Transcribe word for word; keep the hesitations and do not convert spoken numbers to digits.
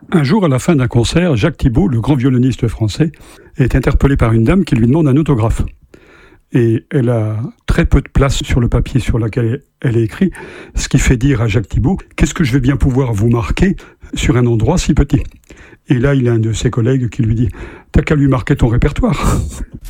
Un jour, à la fin d'un concert, Jacques Thibaud, le grand violoniste français, est interpellé par une dame qui lui demande un autographe. Et elle a très peu de place sur le papier sur lequel elle est écrite, ce qui fait dire à Jacques Thibaud « Qu'est-ce que je vais bien pouvoir vous marquer sur un endroit si petit ?» Et là, il a un de ses collègues qui lui dit « T'as qu'à lui marquer ton répertoire !»